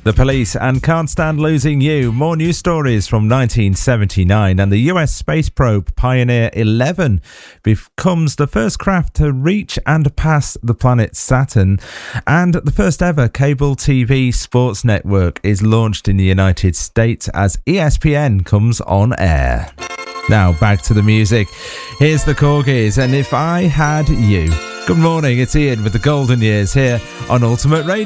The Police and Can't Stand Losing You. More news stories from 1979, and the US space probe Pioneer 11 becomes the first craft to reach and pass the planet Saturn, and the first ever cable TV sports network is launched in the United States as ESPN comes on air. Now back to the music. Here's the Corgis and If I Had You. Good morning, it's Ian with the Golden Years here on Ultimate Radio.